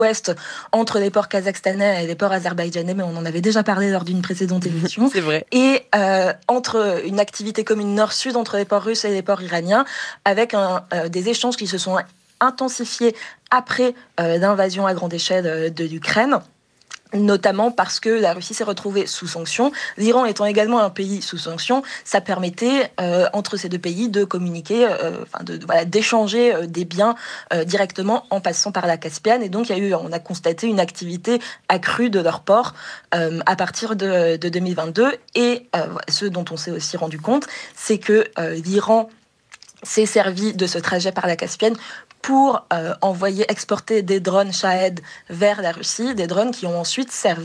ouest entre les ports kazakhstanais et les ports azerbaïdjanais, mais on en avait déjà parlé lors d'une précédente émission. C'est vrai. Et entre une activité commune nord-sud entre les ports russes et les ports iraniens, avec des échanges qui se sont intensifiés après l'invasion à grande échelle de l'Ukraine. Notamment parce que la Russie s'est retrouvée sous sanctions. L'Iran étant également un pays sous sanctions, ça permettait entre ces deux pays de communiquer, d'échanger des biens directement en passant par la Caspienne. Et donc on a constaté une activité accrue de leurs ports à partir de 2022. Et ce dont on s'est aussi rendu compte, c'est que l'Iran s'est servi de ce trajet par la Caspienne pour exporter des drones Shahed vers la Russie, des drones qui ont ensuite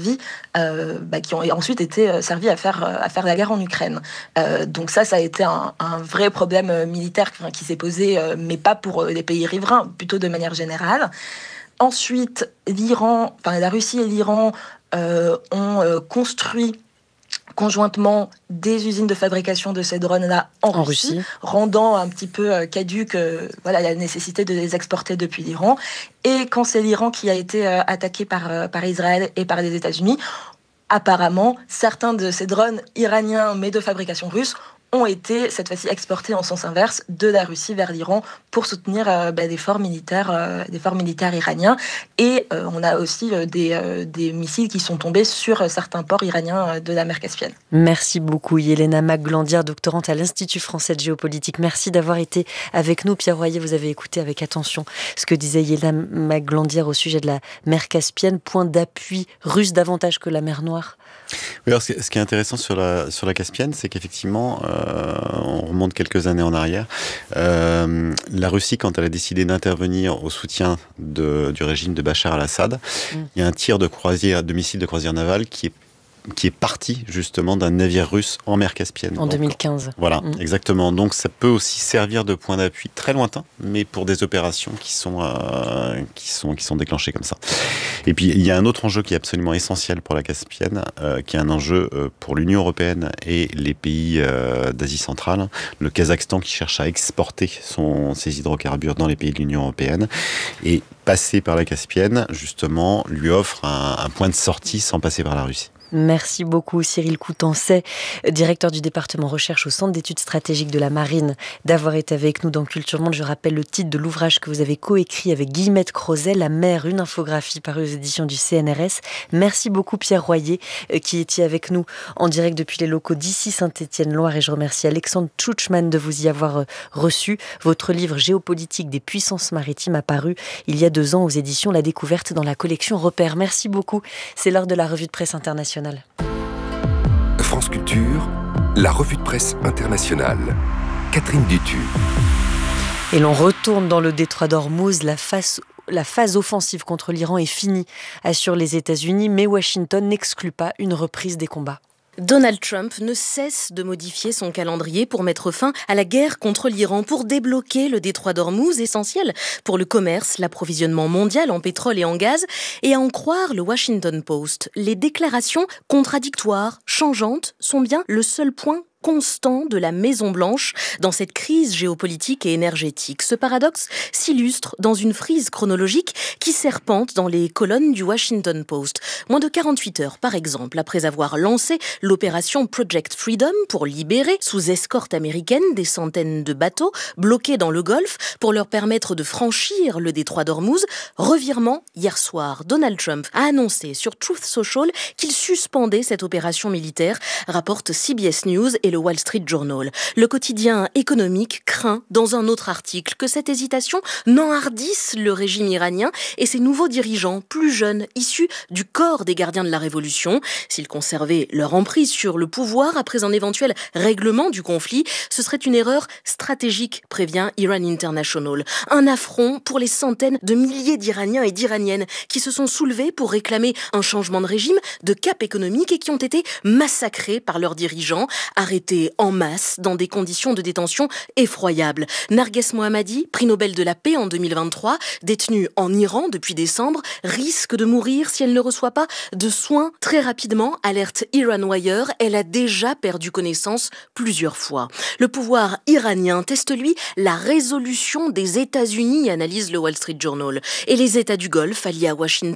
été servis à faire la guerre en Ukraine. Donc ça a été un vrai problème militaire qui s'est posé, mais pas pour les pays riverains, plutôt de manière générale. Ensuite, la Russie et l'Iran ont construit conjointement des usines de fabrication de ces drones-là en Russie, rendant un petit peu caduque la nécessité de les exporter depuis l'Iran. Et quand c'est l'Iran qui a été attaqué par Israël et par les États-Unis, apparemment, certains de ces drones iraniens, mais de fabrication russe, ont été cette fois-ci exportés en sens inverse de la Russie vers l'Iran pour soutenir des forts militaires iraniens. Et on a aussi des missiles qui sont tombés sur certains ports iraniens de la mer Caspienne. Merci beaucoup Yelena Maglandière, doctorante à l'Institut français de géopolitique. Merci d'avoir été avec nous. Pierre Royer, vous avez écouté avec attention ce que disait Yelena Maglandière au sujet de la mer Caspienne. Point d'appui russe davantage que la mer Noire. Oui, alors ce qui est intéressant sur la Caspienne, c'est qu'effectivement, on remonte quelques années en arrière, la Russie, quand elle a décidé d'intervenir au soutien du régime de Bachar al-Assad, il y a un tir de missiles de croisière navale qui est parti justement d'un navire russe en mer Caspienne. En 2015. Voilà, exactement. Donc ça peut aussi servir de point d'appui très lointain, mais pour des opérations qui sont déclenchées comme ça. Et puis il y a un autre enjeu qui est absolument essentiel pour la Caspienne, qui est un enjeu pour l'Union européenne et les pays d'Asie centrale. Le Kazakhstan qui cherche à exporter ses hydrocarbures dans les pays de l'Union européenne. Et passer par la Caspienne, justement, lui offre un point de sortie sans passer par la Russie. Merci beaucoup Cyril Coutancet, directeur du département recherche au Centre d'études stratégiques de la Marine, d'avoir été avec nous dans Culture Monde. Je rappelle le titre de l'ouvrage que vous avez coécrit avec Guillemette Crozet, La mer, une infographie parue aux éditions du CNRS. Merci beaucoup Pierre Royer qui était avec nous en direct depuis les locaux d'ici Saint-Étienne-Loire, et je remercie Alexandre Tchouchman de vous y avoir reçu. Votre livre Géopolitique des puissances maritimes a paru il y a 2 ans aux éditions La Découverte dans la collection Repères. Merci beaucoup. C'est l'heure de la revue de presse internationale. France Culture, la revue de presse internationale. Catherine Dutu. Et l'on retourne dans le détroit d'Ormuz. La phase offensive contre l'Iran est finie, assurent les États-Unis, mais Washington n'exclut pas une reprise des combats. Donald Trump ne cesse de modifier son calendrier pour mettre fin à la guerre contre l'Iran, pour débloquer le détroit d'Ormuz, essentiel pour le commerce, l'approvisionnement mondial en pétrole et en gaz. Et à en croire le Washington Post, les déclarations contradictoires, changeantes, sont bien le seul point constant de la Maison-Blanche dans cette crise géopolitique et énergétique. Ce paradoxe s'illustre dans une frise chronologique qui serpente dans les colonnes du Washington Post. Moins de 48 heures, par exemple, après avoir lancé l'opération Project Freedom pour libérer, sous escorte américaine, des centaines de bateaux bloqués dans le Golfe pour leur permettre de franchir le détroit d'Ormuz, revirement hier soir. Donald Trump a annoncé sur Truth Social qu'il suspendait cette opération militaire, rapporte CBS News et le Wall Street Journal. Le quotidien économique craint, dans un autre article, que cette hésitation n'enhardisse le régime iranien et ses nouveaux dirigeants, plus jeunes, issus du corps des gardiens de la révolution. S'ils conservaient leur emprise sur le pouvoir après un éventuel règlement du conflit, ce serait une erreur stratégique, prévient Iran International. Un affront pour les centaines de milliers d'Iraniens et d'Iraniennes qui se sont soulevés pour réclamer un changement de régime, de cap économique, et qui ont été massacrés par leurs dirigeants, arrêtés arrêtées en masse dans des conditions de détention effroyables. Narges Mohammadi, prix Nobel de la paix en 2023, détenue en Iran depuis décembre, risque de mourir si elle ne reçoit pas de soins très rapidement, alerte Iran-Wire. Elle a déjà perdu connaissance plusieurs fois. Le pouvoir iranien teste, lui, la résolution des États-Unis, analyse le Wall Street Journal. Et les États du Golfe, alliés à Washington,